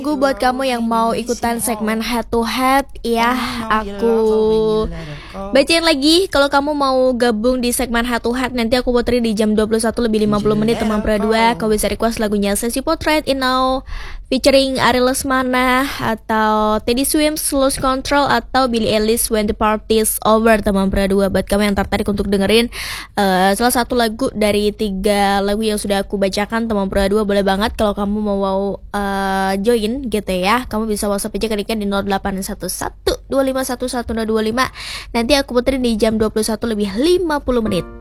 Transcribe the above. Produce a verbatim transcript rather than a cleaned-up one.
Tunggu buat kamu yang mau ikutan segmen head to head ya, aku bacain lagi. Kalau kamu mau gabung di segmen head to head, nanti aku puterin di jam dua puluh satu lebih lima puluh menit teman Pra dua. Kau bisa request lagunya Sesi Potret In Now featuring Ari Lesmana, atau Teddy Swims Lose Control, atau Billie Eilish When the Party's Over teman Pra dua. Buat kamu yang tertarik untuk dengerin uh, salah satu lagu dari tiga lagu yang sudah aku bacakan teman Pra dua, boleh banget kalau kamu mau uh, join gitu ya. Kamu bisa WhatsApp aja kalikan di nol delapan satu satu dua lima satu satu nol dua lima. Nanti aku puterin di jam dua puluh satu lebih lima puluh menit.